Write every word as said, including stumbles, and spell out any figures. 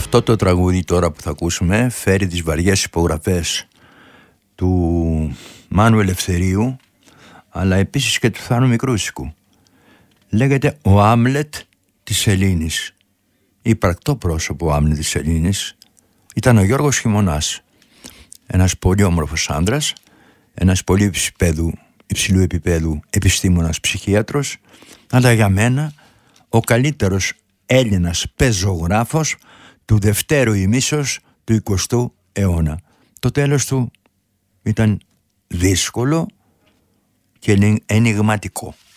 Αυτό το τραγούδι τώρα που θα ακούσουμε φέρει τις βαριές υπογραφές του Μάνου Ελευθερίου, αλλά επίσης και του Θάνου Μικρούσικου. Λέγεται «Ο Άμλετ της Ελλήνης». Υπαρκτό πρόσωπο ο Άμλετ της Ελλήνης ήταν ο Γιώργος Χειμωνάς, ένας πολύ όμορφος άντρας, ένας πολύ υψηλού, υψηλού επίπεδου επιστήμονας ψυχίατρος, αλλά για μένα ο καλύτερος Έλληνας πεζογράφος του δευτέρου ημίσεως του εικοστού αιώνα. Το τέλος του ήταν δύσκολο και ενιγματικό.